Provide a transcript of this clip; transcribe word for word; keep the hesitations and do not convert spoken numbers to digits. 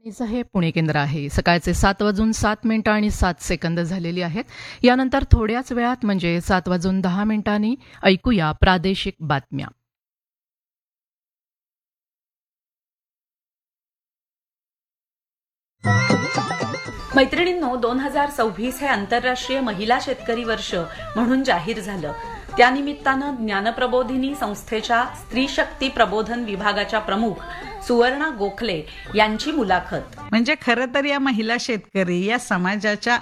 इचं हे पुणे केंद्र आहे. सकाळचे सात वाजून सात मिनिटं आणि सात सेकंद झालेली आहेत. यानंतर थोड्याच वेळात म्हणजे सात वाजून दहा मिनिटांनी ऐकूया प्रादेशिक बातम्या. मैत्रिणींनो, दोन हजार सव्वीस हे आंतरराष्ट्रीय महिला शेतकरी वर्ष म्हणून जाहीर झालं. त्यानिमित्तानं ज्ञानप्रबोधिनी संस्थेच्या स्त्री शक्ती प्रबोधन विभागाच्या प्रमुख सुवर्णा गोखले यांची मुलाखत. म्हणजे खरं तर या महिला शेतकरी या समाजाच्या